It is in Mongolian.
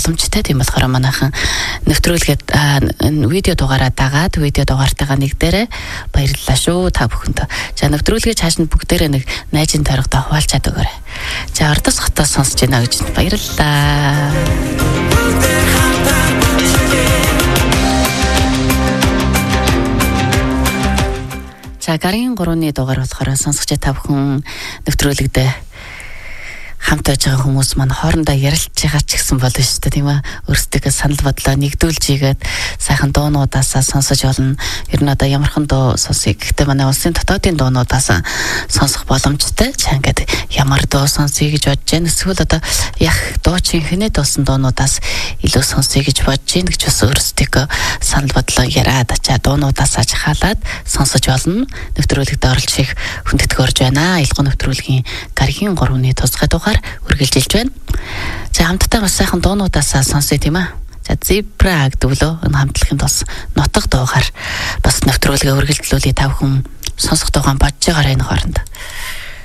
боломжтой. Тийм болохоор манайхан нэвтрүүлгээд видео дугаараа дагаад видео дугаартайгаа нэг дээрээ баярлалаа шүү та бүхэнд. За нэвтрүүлгээ цааш нь бүгдээрээ нэг найзын тойрогтой хуваалцаад өгөөрэй. За Ордос хотоос сонсож байна гэж баярлалаа. За гарын 3-ны дугаар болохоор сонсогч та бүхэн нэвтрүүлэгдээ хамт байж байгаа хүмүүс маань хоорондоо ярилцж байгаа ч гэсэн болно шүү дээ тийм ээ. Өөрсдөө санал бодлоо нэгдүүлж игээд сайхан дуунуудаасаа сонсож болно. Ер нь одоо ямархан дуу сонсъё. Гэхдээ манай улсын дотоодын дуунуудаас сонсох боломжтой. За ингээд ямар дуу сонсъё гэж бодож байна. Эсвэл одоо яг дуучин хэнэд болсон дуунуудаас илүү сонсъё гэж бодож байна гэж бас өөрсдөө санал бодлоо яриад ачаа дуунуудаасаа жахаалаад сонсож болно. Нэвтрүүлэгт оролцох их хүндэтгэж байна. Илгоо нэвтрүүлгийн гаргийн 3-ны тусгай дугаар үргэлжилж байна. За хамтдаа бас сайхан дуунуудаасаа сонсъё тийм ээ. За Zebra гэдэг лөө энэ хамтлагийн тус нутаг дуугаар бас нэвтрүүлгээ үргэлжлүүлээ та бүхэн сонсох тухайн бодож байгаарай энэ хооронд.